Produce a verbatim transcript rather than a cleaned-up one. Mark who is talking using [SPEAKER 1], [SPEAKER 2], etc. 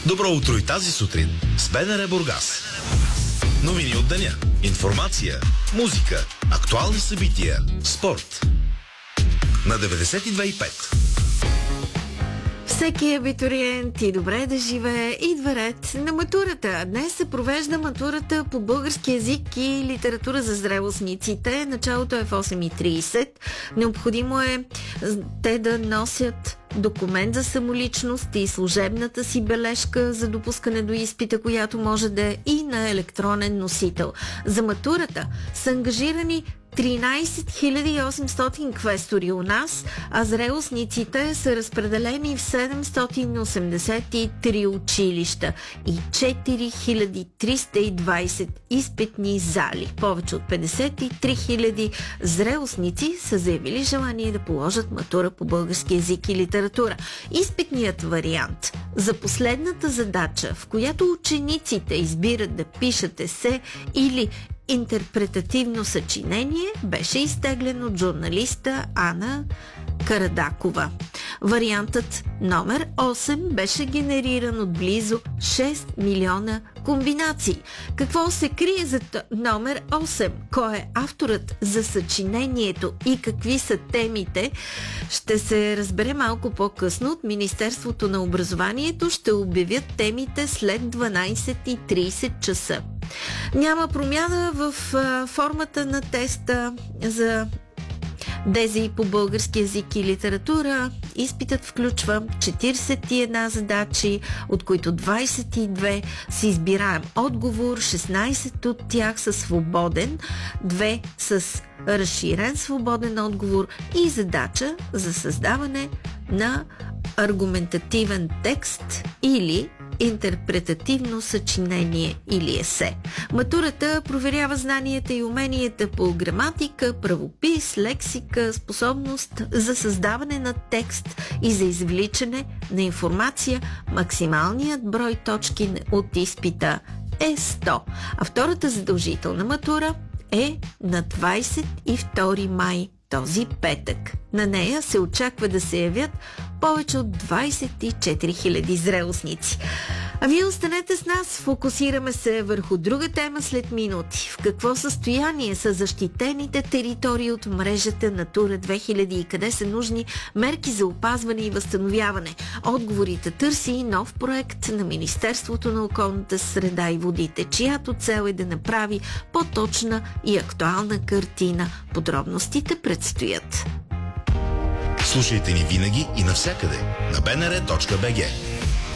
[SPEAKER 1] Добро утро и тази сутрин с БНР Бургас. Новини от деня, информация, музика, актуални събития, спорт. На деветдесет и две и пет.
[SPEAKER 2] Всеки абитуриент и добре да живее идва ред на матурата. Днес се провежда матурата по български език и литература за зрелостниците. Началото е в осем и трийсет. Необходимо е те да носят документ за самоличност и служебната си бележка за допускане до изпита, която може да е и на електронен носител. За матурата са ангажирани тринайсет хиляди и осемстотин квестори у нас, а зрелостниците са разпределени в седемстотин осемдесет и три училища и четири хиляди триста и двайсет изпитни зали. Повече от петдесет и три хиляди зрелостници са заявили желание да положат матура по български език и литература. Изпитният вариант за последната задача, в която учениците избират да пишат есе или интерпретативно съчинение, беше изтеглен от журналиста Ана Карадакова. Вариантът номер осем беше генериран от близо шест милиона комбинации. Какво се крие за номер осем? Кой е авторът за съчинението и какви са темите? Ще се разбере малко по-късно. От Министерството на образованието ще обявят темите след дванайсет и трийсет часа. Няма промяна в а, формата на теста за ДЕЗИ по български език и литература. Изпитът включва четирийсет и една задачи, от които двайсет и две с избираем отговор, шестнайсет от тях са свободен, две с разширен свободен отговор и задача за създаване на аргументативен текст или интерпретативно съчинение или есе. Матурата проверява знанията и уменията по граматика, правопис, лексика, способност за създаване на текст и за извличане на информация. Максималният брой точки от изпита е сто, а втората задължителна матура е на двайсет и втори май, този петък. На нея се очаква да се явят повече от двайсет и четири хиляди зрелостници. А вие останете с нас, фокусираме се върху друга тема след минути. В какво състояние са защитените територии от мрежата Натура две хиляди и къде са нужни мерки за опазване и възстановяване? Отговорите търси и нов проект на Министерството на околната среда и водите, чиято цел е да направи по-точна и актуална картина. Подробностите предстоят.
[SPEAKER 1] Слушайте ни винаги и навсякъде на бнр точка бг.